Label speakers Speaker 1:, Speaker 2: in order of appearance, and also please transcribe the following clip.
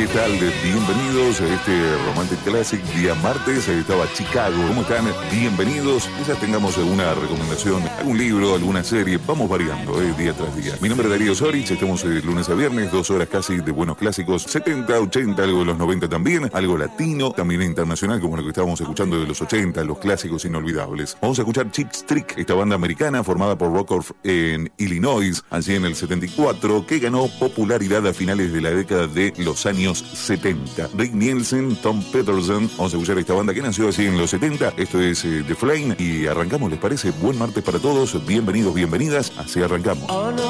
Speaker 1: ¿Qué tal? Bienvenidos a este Romantic Classic. Día martes, estaba Chicago. ¿Cómo están? Bienvenidos. Quizás tengamos alguna recomendación, algún libro, alguna serie. Vamos variando día tras día. Mi nombre es Darío Sorich. Estamos de lunes a viernes, 2 horas casi de buenos clásicos. 70, 80, algo de los 90 también. Algo latino, también internacional, como lo que estábamos escuchando de los 80, los clásicos inolvidables. Vamos a escuchar Cheap Trick, esta banda americana formada por Rockford en Illinois, allí en el 74, que ganó popularidad a finales de la década de los años 70. Rick Nielsen, Tom Peterson. Vamos a escuchar esta banda que nació así en los 70. Esto es The Flame y arrancamos, ¿les parece? Buen martes para todos. Bienvenidos, bienvenidas. Así arrancamos.